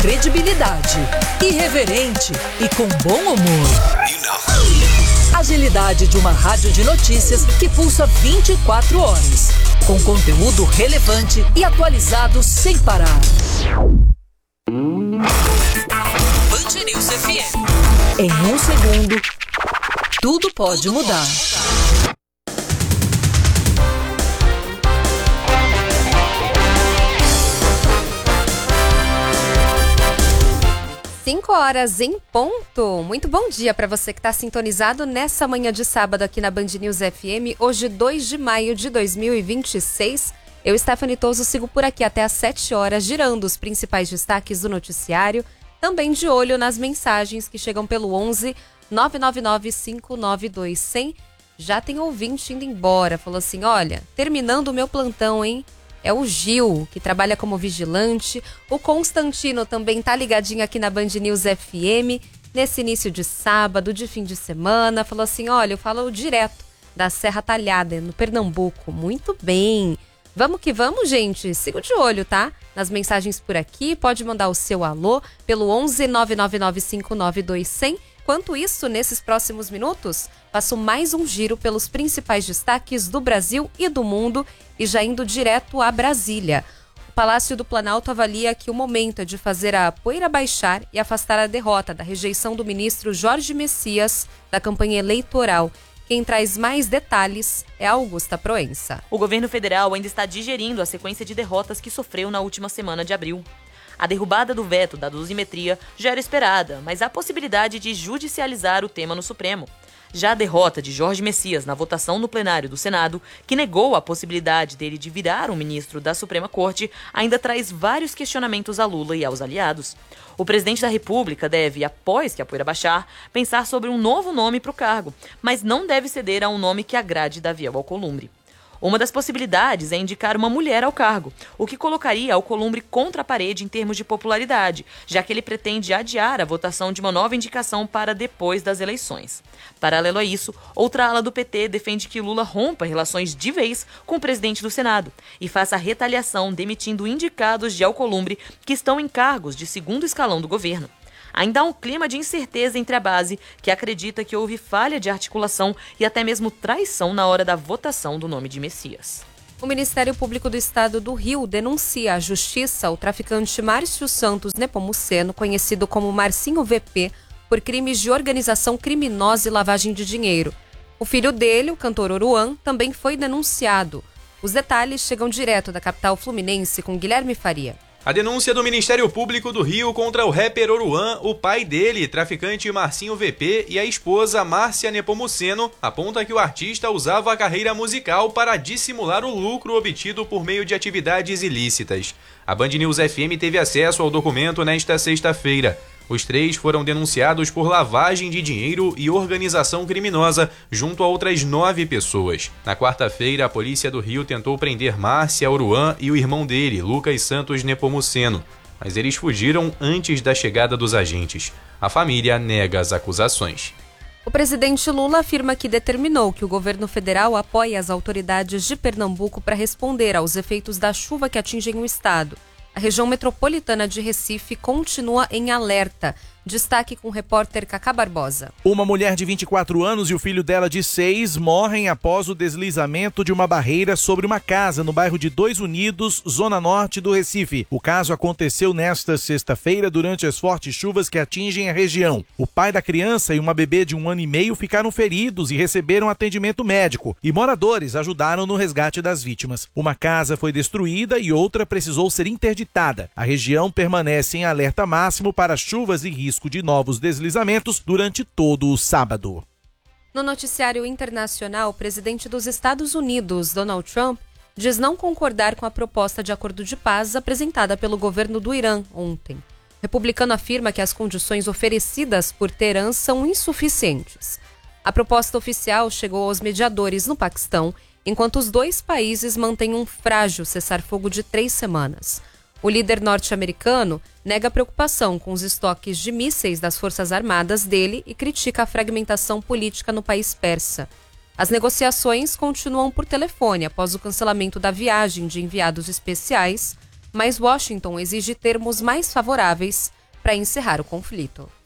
credibilidade, irreverente e com bom humor. Agilidade de uma rádio de notícias que pulsa 24 horas, com conteúdo relevante e atualizado sem parar. Band News FM. Em um segundo, tudo pode mudar. 5 horas em ponto. Muito bom dia para você que está sintonizado nessa manhã de sábado aqui na Band News FM. Hoje, 2 de maio de 2026. Eu, Stephanie Toso, sigo por aqui até às 7 horas, girando os principais destaques do noticiário. Também de olho nas mensagens que chegam pelo 11 999 592 100. Já tem ouvinte indo embora. Falou assim, olha, terminando o meu plantão, hein? É o Gil, que trabalha como vigilante. O Constantino também tá ligadinho aqui na Band News FM, nesse início de sábado, de fim de semana. Falou assim, olha, eu falo direto da Serra Talhada, no Pernambuco. Muito bem. Vamos que vamos, gente. Siga de olho, tá? Nas mensagens por aqui, pode mandar o seu alô pelo 11 999 592 100. Enquanto isso, nesses próximos minutos, faço mais um giro pelos principais destaques do Brasil e do mundo e já indo direto a Brasília. O Palácio do Planalto avalia que o momento é de fazer a poeira baixar e afastar a derrota da rejeição do ministro Jorge Messias da campanha eleitoral. Quem traz mais detalhes é a Augusta Proença. O governo federal ainda está digerindo a sequência de derrotas que sofreu na última semana de abril. A derrubada do veto da dosimetria já era esperada, mas há possibilidade de judicializar o tema no Supremo. Já a derrota de Jorge Messias na votação no plenário do Senado, que negou a possibilidade dele de virar um ministro da Suprema Corte, ainda traz vários questionamentos a Lula e aos aliados. O presidente da República deve, após que a poeira baixar, pensar sobre um novo nome para o cargo, mas não deve ceder a um nome que agrade Davi Alcolumbre. Uma das possibilidades é indicar uma mulher ao cargo, o que colocaria Alcolumbre contra a parede em termos de popularidade, já que ele pretende adiar a votação de uma nova indicação para depois das eleições. Paralelo a isso, outra ala do PT defende que Lula rompa relações de vez com o presidente do Senado e faça a retaliação demitindo indicados de Alcolumbre que estão em cargos de segundo escalão do governo. Ainda há um clima de incerteza entre a base, que acredita que houve falha de articulação e até mesmo traição na hora da votação do nome de Messias. O Ministério Público do Estado do Rio denuncia à Justiça o traficante Márcio Santos Nepomuceno, conhecido como Marcinho VP, por crimes de organização criminosa e lavagem de dinheiro. O filho dele, o cantor Oruan, também foi denunciado. Os detalhes chegam direto da capital fluminense com Guilherme Faria. A denúncia do Ministério Público do Rio contra o rapper Oruan, o pai dele, traficante Marcinho VP, e a esposa Márcia Nepomuceno, aponta que o artista usava a carreira musical para dissimular o lucro obtido por meio de atividades ilícitas. A Band News FM teve acesso ao documento nesta sexta-feira. Os três foram denunciados por lavagem de dinheiro e organização criminosa, junto a outras 9 pessoas. Na quarta-feira, a polícia do Rio tentou prender Márcia, Oruan e o irmão dele, Lucas Santos Nepomuceno, mas eles fugiram antes da chegada dos agentes. A família nega as acusações. O presidente Lula afirma que determinou que o governo federal apoie as autoridades de Pernambuco para responder aos efeitos da chuva que atingem o estado. A região metropolitana de Recife continua em alerta. Destaque com o repórter Cacá Barbosa. Uma mulher de 24 anos e o filho dela de 6 morrem após o deslizamento de uma barreira sobre uma casa no bairro de Dois Unidos, zona norte do Recife. O caso aconteceu nesta sexta-feira durante as fortes chuvas que atingem a região. O pai da criança e uma bebê de 1 ano e meio ficaram feridos e receberam atendimento médico. E moradores ajudaram no resgate das vítimas. Uma casa foi destruída e outra precisou ser interditada. A região permanece em alerta máximo para chuvas e risco de novos deslizamentos durante todo o sábado. No noticiário internacional, o presidente dos Estados Unidos, Donald Trump, diz não concordar com a proposta de acordo de paz apresentada pelo governo do Irã ontem. O republicano afirma que as condições oferecidas por Teherã são insuficientes. A proposta oficial chegou aos mediadores no Paquistão, enquanto os dois países mantêm um frágil cessar-fogo de 3 semanas. O líder norte-americano nega preocupação com os estoques de mísseis das Forças Armadas dele e critica a fragmentação política no país persa. As negociações continuam por telefone após o cancelamento da viagem de enviados especiais mas Washington exige termos mais favoráveis para encerrar o conflito.